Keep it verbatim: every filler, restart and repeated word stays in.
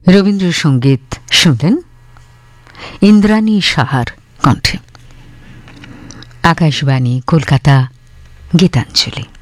রবীন্দ্রসঙ্গীত শুনলেন ইন্দ্রাণী সাহার কণ্ঠে। আকাশবাণী কলকাতা, গীতাঞ্জলি।